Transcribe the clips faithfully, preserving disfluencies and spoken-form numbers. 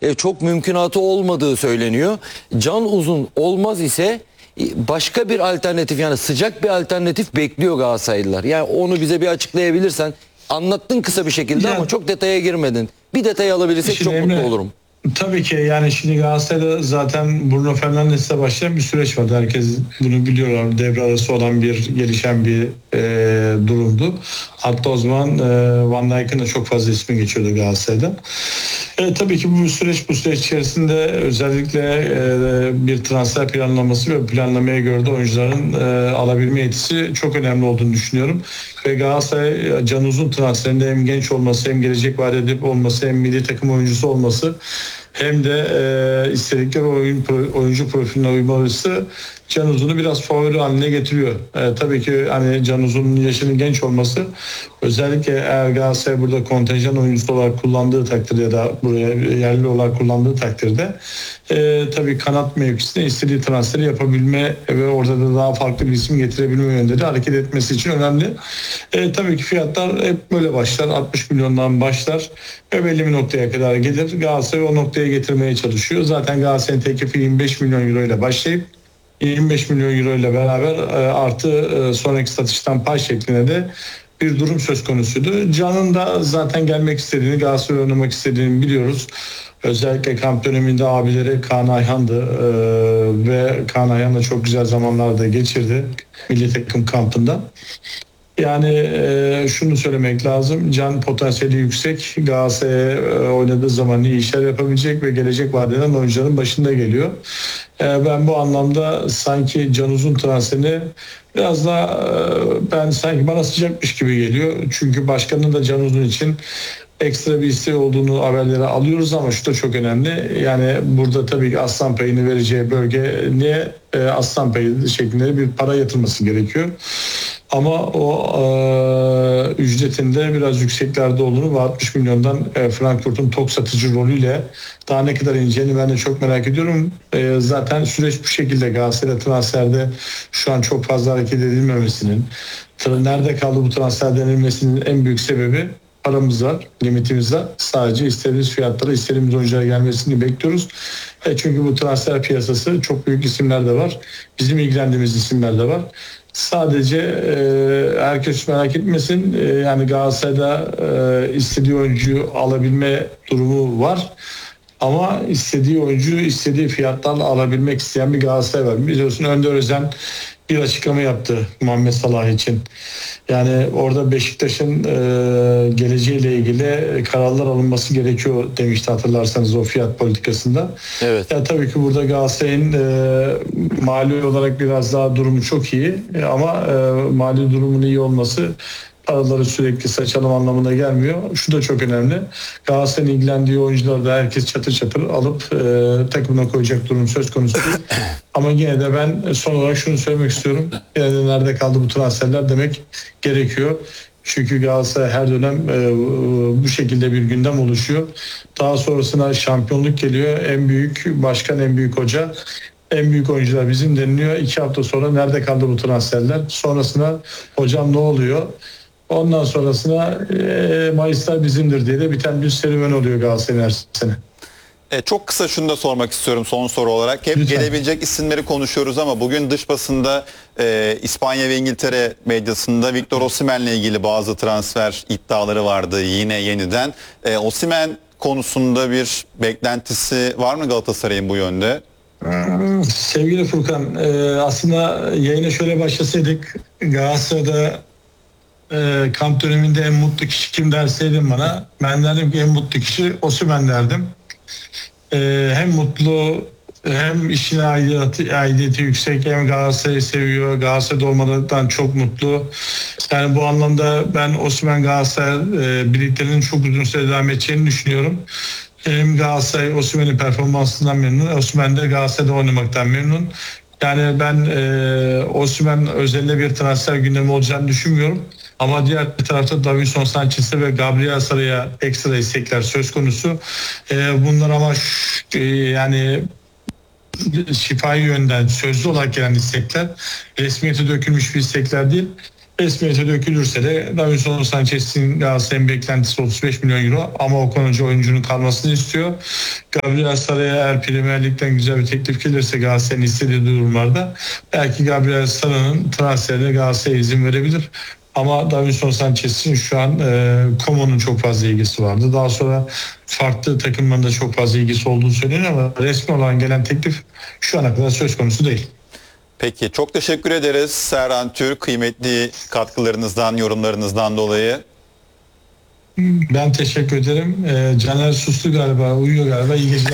e, çok mümkünatı olmadığı söyleniyor. Can Uzun olmaz ise e, başka bir alternatif, yani sıcak bir alternatif bekliyor Galatasaraylılar. Yani onu bize bir açıklayabilirsen. Anlattın kısa bir şekilde Ya, ama çok detaya girmedin. Bir detay alabilirsek çok Emre, mutlu olurum. Tabii ki yani şimdi Galatasaray'da zaten Bruno Fernandes'le başlayan bir süreç vardı. Herkes bunu biliyorlar. Devre arası olan bir gelişen bir e, durumdu. Hatta o zaman e, Van Dijk'ın da çok fazla ismi geçiyordu Galatasaray'da. E, tabii ki bu süreç bu süreç içerisinde özellikle e, bir transfer planlaması ve planlamaya göre de oyuncuların e, alabilme yetisi çok önemli olduğunu düşünüyorum. Ve Galatasaray Can Uzun transferinde hem genç olması, hem gelecek vaat edip olması, hem milli takım oyuncusu olması, hem de e, istedikleri oyun oyuncu profiline uyması Can Uzun'u biraz favori haline getiriyor. E, tabii ki hani Can Uzun'un yaşının genç olması, özellikle eğer Galatasaray burada kontenjan oyuncusu olarak kullandığı takdirde ya da buraya yerli olarak kullandığı takdirde e, tabii kanat mevkisine istediği transferi yapabilme ve orada da daha farklı bir isim getirebilme yönünde hareket etmesi için önemli. E, tabii ki fiyatlar hep böyle başlar. altmış milyondan başlar ve belli bir noktaya kadar gelir. Galatasaray o noktaya getirmeye çalışıyor. Zaten Galatasaray'ın teklifi yirmi beş milyon euro ile başlayıp yirmi beş milyon euro ile beraber artı sonraki satıştan pay şeklinde de bir durum söz konusuydu. Can'ın da zaten gelmek istediğini, Galatasaray oynamak istediğini biliyoruz. Özellikle kamp döneminde abileri Kaan Ayhan'dı ee, ve Kaan Ayhan da çok güzel zamanlarda geçirdi milli takım kampında. Yani e, şunu söylemek lazım. Can potansiyeli yüksek. Galatasaray'a e, oynadığı zaman iyi işler yapabilecek ve gelecek vadeden oyuncuların başında geliyor. E, ben bu anlamda sanki Can Uzun transferini biraz daha e, ben sanki bana sıcakmış gibi geliyor. Çünkü başkanın da Can Uzun için ekstra bir isteği olduğunu haberleri alıyoruz ama şu da çok önemli. Yani burada tabii ki aslan payını vereceği bölge niye e, aslan payı şeklinde bir para yatırması gerekiyor. Ama o e, ücretinde biraz yükseklerde olduğunu ve altmış milyondan e, Frankfurt'un tok satıcı rolüyle daha ne kadar ineceğini ben de çok merak ediyorum. E, zaten süreç bu şekilde. Galatasaray transferde şu an çok fazla hareket edilmemesinin, nerede kaldı bu transfer denilmesinin en büyük sebebi paramız var, limitimiz var. Sadece istediğimiz fiyatlara, istediğimiz oyunculara gelmesini bekliyoruz. E çünkü bu transfer piyasası çok büyük isimler de var. Bizim ilgilendiğimiz isimler de var. Sadece e, herkes merak etmesin. E, yani Galatasaray'da e, istediği oyuncuyu alabilme durumu var. Ama istediği oyuncuyu istediği fiyatlarla alabilmek isteyen bir Galatasaray var. Biliyorsun Önder Özen bir açıklama yaptı Muhammed Salah için. Yani orada Beşiktaş'ın e, geleceğiyle ilgili kararlar alınması gerekiyor demişti, hatırlarsanız o fiyat politikasında. Evet. Ya tabii ki burada Galatasaray'ın e, mali olarak biraz daha durumu çok iyi e, ama e, mali durumun iyi olması paraları sürekli saçalım anlamına gelmiyor. Şu da çok önemli. Galatasaray'ın ilgilendiği oyuncuları da herkes çatır çatır alıp e, takımına koyacak durum söz konusu değil. Ama yine de ben son olarak şunu söylemek istiyorum. Yine de nerede kaldı bu transferler demek gerekiyor. Çünkü Galatasaray her dönem e, bu şekilde bir gündem oluşuyor. Daha sonrasına şampiyonluk geliyor. En büyük başkan, en büyük hoca, en büyük oyuncular bizim deniliyor. İki hafta sonra nerede kaldı bu transferler? Sonrasına hocam ne oluyor? Ondan sonrasına e, Mayıslar bizimdir diye de biten bir serüven oluyor Galatasaray'ın her sene. E, çok kısa şunu da sormak istiyorum son soru olarak. Hep Lütfen. Gelebilecek isimleri konuşuyoruz ama bugün dış basında e, İspanya ve İngiltere medyasında Victor Osimhen'le ilgili bazı transfer iddiaları vardı yine yeniden. E, Osimhen konusunda bir beklentisi var mı Galatasaray'ın bu yönde? Sevgili Furkan, e, aslında yayına şöyle başlasaydık, Galatasaray'da e, kamp döneminde en mutlu kişi kim derseydin bana, ben derdim ki en mutlu kişi Osimhen derdim. E, hem mutlu, hem işine aidiyeti, aidiyeti yüksek, hem Galatasaray'ı seviyor, Galatasaray'da olmadan çok mutlu. Yani bu anlamda ben Osimhen Galatasaray e, birliklerinin çok uzun süre devam edeceğini düşünüyorum. Hem Galatasaray Osimhen'in performansından memnun, Osimhen de Galatasaray'da oynamaktan memnun. Yani ben e, Osimhen özelinde bir transfer gündemi olacağını düşünmüyorum. Ama diğer bir tarafta Davinson Sanchez'e ve Gabriel Sara'ya ekstra istekler söz konusu. E, bunlar ama e, yani şifai yönden sözlü olarak gelen istekler, resmiyete dökülmüş bir istekler değil. resmiyete dökülürse de Davinson Sanchez'in Galatasaray'ın beklentisi otuz beş milyon euro ama Okan Hoca oyuncunun kalmasını istiyor. Gabriel Sara'ya eğer Premier Lig'den güzel bir teklif gelirse Galatasaray'ın istediği durumlarda belki Gabriel Sara'nın transferine Galatasaray'a izin verebilir. Ama Davinson Sanchez'in şu an e, Como'nun çok fazla ilgisi vardı. Daha sonra farklı takımların da çok fazla ilgisi olduğunu söyleniyor ama resmi olan gelen teklif şu ana kadar söz konusu değil. Peki çok teşekkür ederiz Serhan Türk, kıymetli katkılarınızdan, yorumlarınızdan dolayı. Ben teşekkür ederim. E, Caner sustu galiba, uyuyor galiba. İyi geceler.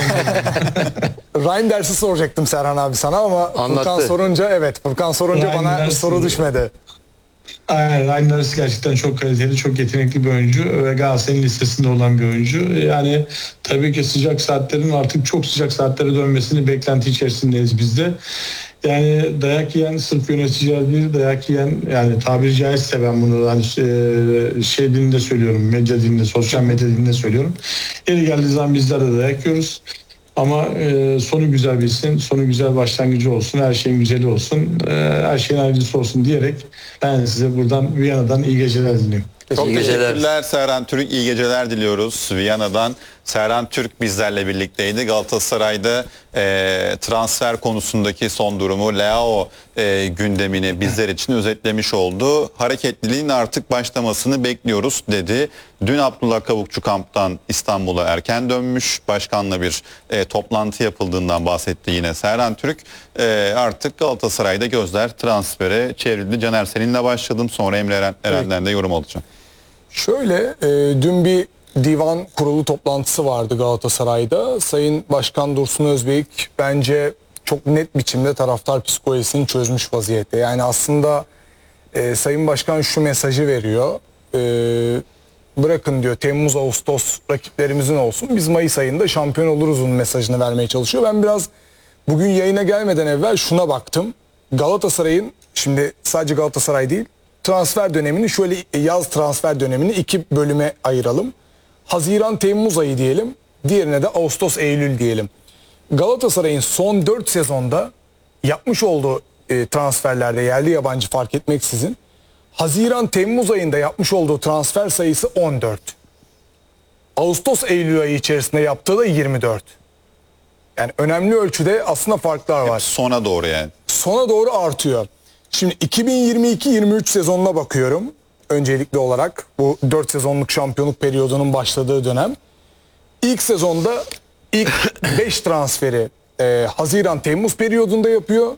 Reinders'i soracaktım Serhan abi sana ama Anlattı. Furkan sorunca evet Furkan sorunca bana Reinders- soru düşmedi. Aynen, Reinders gerçekten çok kaliteli, çok yetenekli bir oyuncu ve Galatasaray'ın listesinde olan bir oyuncu. Yani tabii ki sıcak saatlerin artık çok sıcak saatlere dönmesini beklenti içerisindeyiz biz de. Yani dayak yiyen sırf yöneticiler değil, dayak yiyen, yani tabiri caizse ben bunu hani şey, şey dilinde söylüyorum, medya dilinde, sosyal medya dilinde söylüyorum. Yeri geldiği zaman bizler de dayak yiyoruz. Ama e, sonu güzel bilsin, sonu güzel başlangıcı olsun, her şeyin güzeli olsun, e, her şeyin hayırlısı olsun diyerek ben size buradan Viyana'dan iyi geceler diliyorum. Çok İyi geceler. teşekkürler Serhan Türk. İyi geceler diliyoruz Viyana'dan. Serhan Türk bizlerle birlikteydi. Galatasaray'da e, transfer konusundaki son durumu, Leao e, gündemini bizler için özetlemiş oldu. Hareketliliğin artık başlamasını bekliyoruz dedi. Dün Abdullah Kavukçu kamptan İstanbul'a erken dönmüş. Başkanla bir e, toplantı yapıldığından bahsetti yine Serhan Türk. E, artık Galatasaray'da gözler transfere çevrildi. Caner, seninle başladım. Sonra Emre Eren, Eren'den de yorum alacağım. Şöyle e, dün bir divan kurulu toplantısı vardı Galatasaray'da. Sayın Başkan Dursun Özbek bence çok net biçimde taraftar psikolojisini çözmüş vaziyette. Yani aslında e, Sayın Başkan şu mesajı veriyor. E, bırakın diyor Temmuz Ağustos rakiplerimizin olsun, biz Mayıs ayında şampiyon oluruzun mesajını vermeye çalışıyor. Ben biraz bugün yayına gelmeden evvel şuna baktım. Galatasaray'ın, şimdi sadece Galatasaray değil, transfer dönemini şöyle, yaz transfer dönemini iki bölüme ayıralım. Haziran Temmuz ayı diyelim. Diğerine de Ağustos Eylül diyelim. Galatasaray'ın son dört sezonda yapmış olduğu e, transferlerde yerli yabancı fark etmeksizin Haziran Temmuz ayında yapmış olduğu transfer sayısı on dört. Ağustos Eylül ayı içerisinde yaptığı da yirmi dört. Yani önemli ölçüde aslında farklar var. Sona doğru yani. Sona doğru artıyor. Şimdi iki bin yirmi iki yirmi üç sezonuna bakıyorum. Öncelikli olarak bu dört sezonluk şampiyonluk periyodunun başladığı dönem. İlk sezonda ilk beş transferi e, Haziran-Temmuz periyodunda yapıyor.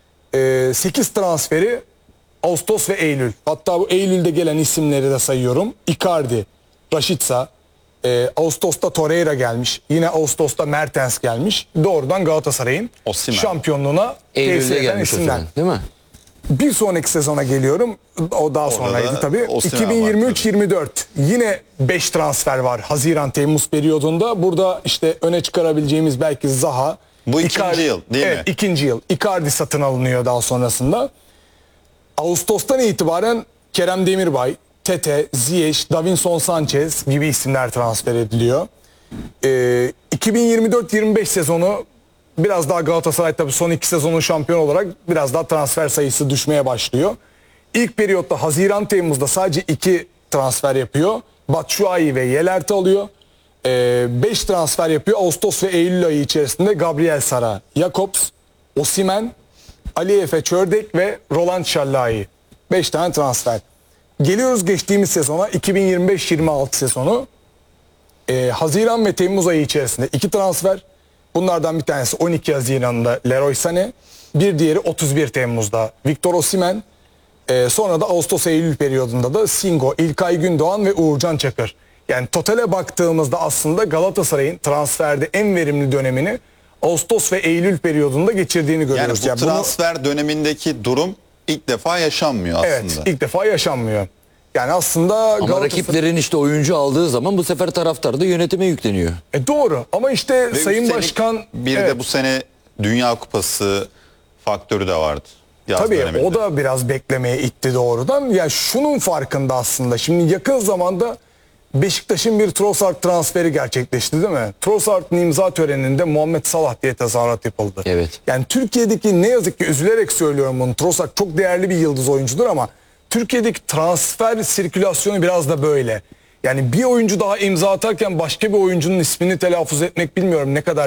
E, sekiz transferi Ağustos ve Eylül. Hatta bu Eylül'de gelen isimleri de sayıyorum. Icardi, Rashica, e, Ağustos'ta Torreira gelmiş. Yine Ağustos'ta Mertens gelmiş. Doğrudan Galatasaray'ın Osimhen. şampiyonluğuna tesir Eylül'de eden gelmiş o isimler. zaman, değil mi? Bir sonraki sezona geliyorum. O daha sonraydı da tabii. Osimhen iki bin yirmi üç yirmi dört yine beş transfer var Haziran Temmuz periyodunda. Burada işte öne çıkarabileceğimiz belki Zaha. Bu ikinci yıl, değil mi? Evet, ikinci yıl. Icardi satın alınıyor daha sonrasında. Ağustos'tan itibaren Kerem Demirbay, Tete, Ziyech, Davinson Sanchez gibi isimler transfer ediliyor. Ee, iki bin yirmi dört yirmi beş sezonu biraz daha Galatasaray tabii son iki sezonun şampiyon olarak biraz daha transfer sayısı düşmeye başlıyor. İlk periyotta Haziran Temmuz'da sadece iki transfer yapıyor. Batshuayi ve Yelert'i alıyor. beş transfer yapıyor. Ağustos ve Eylül ayı içerisinde Gabriel Sara, Jakobs, Osimhen, Ali Efe Çördek ve Roland Şallai. beş tane transfer. Geliyoruz geçtiğimiz sezona, iki bin yirmi beş yirmi altı sezonu. Ee, Haziran ve Temmuz ayı içerisinde iki transfer. Bunlardan bir tanesi on iki Haziran'da Leroy Sané, bir diğeri otuz bir Temmuz'da Victor Osimhen. Ee, sonra da Ağustos-Eylül periyodunda da Singo, İlkay Gündoğan ve Uğurcan Çakır. Yani totale baktığımızda aslında Galatasaray'ın transferde en verimli dönemini Ağustos ve Eylül periyodunda geçirdiğini Yani görüyoruz. bu Yani bunu- transfer dönemindeki durum ilk defa yaşanmıyor aslında. evet, ilk defa yaşanmıyor. Yani aslında Ama Galatasaray- rakiplerin işte oyuncu aldığı zaman bu sefer taraftar da yönetime yükleniyor. E doğru ama işte Ve Sayın üstelik Başkan bir evet, de bu sene Dünya Kupası faktörü de vardı. Yaz tabii döneminde. o da biraz beklemeye itti doğrudan. Ya şunun farkında aslında. Şimdi yakın zamanda Beşiktaş'ın bir Trossard transferi gerçekleşti değil mi? Trossard'ın imza töreninde Muhammed Salah diye tezahürat yapıldı. Evet. Yani Türkiye'deki, ne yazık ki üzülerek söylüyorum bunu, Trossard çok değerli bir yıldız oyuncudur ama Türkiye'deki transfer sirkülasyonu biraz da böyle. Yani bir oyuncu daha imza atarken başka bir oyuncunun ismini telaffuz etmek bilmiyorum ne kadar